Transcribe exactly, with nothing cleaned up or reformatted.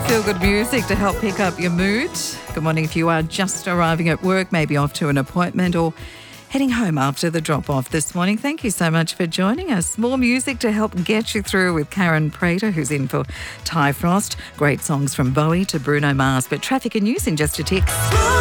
Feel-good music to help pick up your mood. Good morning if you are just arriving at work, maybe off to an appointment or heading home after the drop-off this morning. Thank you so much for joining us. More music to help get you through with Karen Prater, who's in for Ty Frost. Great songs from Bowie to Bruno Mars. But traffic and news in just a tick.